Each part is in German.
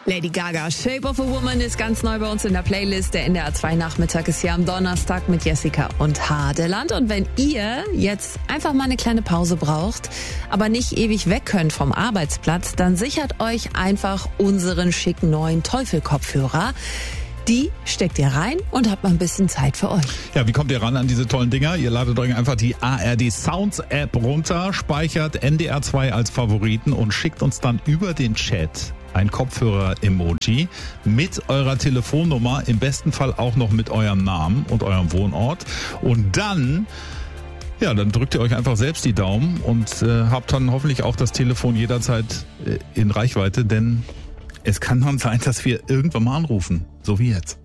Lady Gaga, Shape of a Woman ist ganz neu bei uns in der Playlist. Der NDR 2 Nachmittag ist hier am Donnerstag mit Jessica und Hadeland. Und wenn ihr jetzt einfach mal eine kleine Pause braucht, aber nicht ewig weg könnt vom Arbeitsplatz, dann sichert euch einfach unseren schicken neuen Teufel-Kopfhörer. Die steckt ihr rein und habt mal ein bisschen Zeit für euch. Ja, wie kommt ihr ran an diese tollen Dinger? Ihr ladet euch einfach die ARD Sounds App runter, speichert NDR 2 als Favoriten und schickt uns dann über den Chat ein Kopfhörer-Emoji mit eurer Telefonnummer, im besten Fall auch noch mit eurem Namen und eurem Wohnort. Und dann drückt ihr euch einfach selbst die Daumen und habt dann hoffentlich auch das Telefon jederzeit in Reichweite, denn es kann dann sein, dass wir irgendwann mal anrufen, so wie jetzt.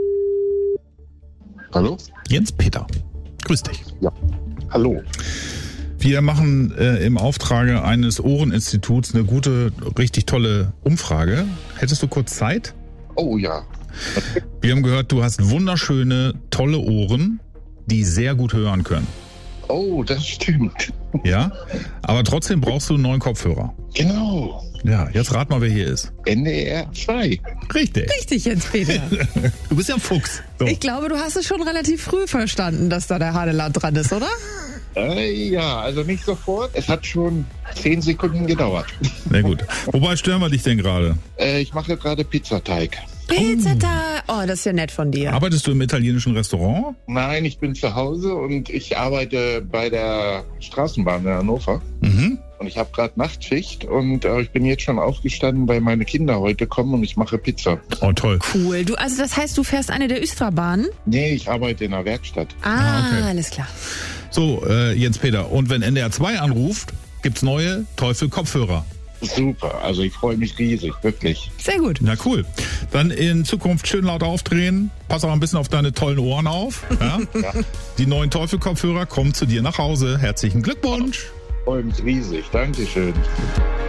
Hallo? Jens Peter, grüß dich. Ja, hallo. Wir machen im Auftrage eines Ohreninstituts eine gute, richtig tolle Umfrage. Hättest du kurz Zeit? Oh ja. Wir haben gehört, du hast wunderschöne, tolle Ohren, die sehr gut hören können. Oh, das stimmt. Ja, aber trotzdem brauchst du einen neuen Kopfhörer. Genau. Ja, jetzt rat mal, wer hier ist. NDR 2. Richtig. Richtig, Jens Peter. Du bist ja ein Fuchs. So. Ich glaube, du hast es schon relativ früh verstanden, dass da der Hadeland dran ist, oder? Ja, also nicht sofort. Es hat schon 10 Sekunden gedauert. Na gut. Wobei stören wir dich denn gerade? Ich mache gerade Pizzateig. Pizzateig. Oh, das ist ja nett von dir. Arbeitest du im italienischen Restaurant? Nein, ich bin zu Hause und ich arbeite bei der Straßenbahn in Hannover. Mhm. Und ich habe gerade Nachtschicht und ich bin jetzt schon aufgestanden, weil meine Kinder heute kommen und ich mache Pizza. Oh, toll. Cool. Also das heißt, du fährst eine der Östra-Bahnen? Nee, ich arbeite in der Werkstatt. Ah, okay. Alles klar. So, Jens Peter, und wenn NDR 2 anruft, gibt's neue Teufel-Kopfhörer. Super, also ich freue mich riesig, wirklich. Sehr gut. Na cool. Dann in Zukunft schön laut aufdrehen. Pass auch ein bisschen auf deine tollen Ohren auf. Ja? Ja. Die neuen Teufel-Kopfhörer kommen zu dir nach Hause. Herzlichen Glückwunsch. Ich freue mich riesig, Dankeschön.